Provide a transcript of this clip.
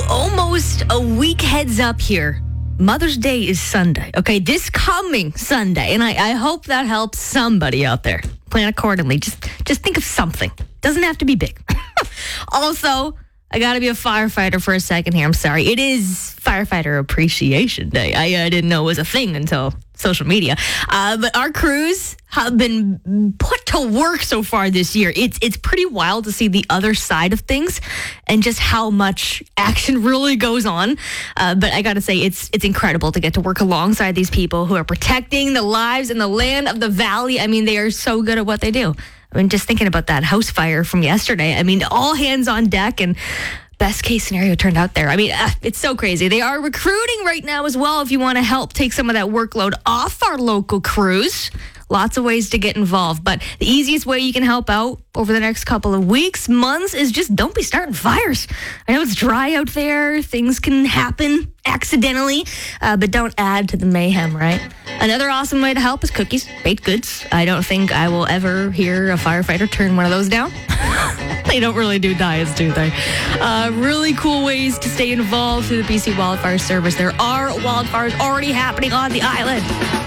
almost a week heads up here. Mother's Day is Sunday. Okay, this coming Sunday. And I hope that helps somebody out there. Plan accordingly. Just think of something. Doesn't have to be big. Also, I got to be a firefighter for a second here. I'm sorry. It is Firefighter Appreciation Day. I didn't know it was a thing until social media. But our crews have been put to work so far this year. It's pretty wild to see the other side of things and just how much action really goes on. But I got to say, it's incredible to get to work alongside these people who are protecting the lives and the land of the valley. I mean, they are so good at what they do. I mean, just thinking about that house fire from yesterday. I mean, all hands on deck, and best case scenario turned out there. I mean, it's so crazy. They are recruiting right now as well if you want to help take some of that workload off our local crews. Lots of ways to get involved, but the easiest way you can help out over the next couple of weeks, months, is just don't be starting fires. I know it's dry out there. Things can happen accidentally, but don't add to the mayhem, right? Another awesome way to help is cookies, baked goods. I don't think I will ever hear a firefighter turn one of those down. They don't really do diets, do they? Really cool ways to stay involved through the BC Wildfire Service. There are wildfires already happening on the island.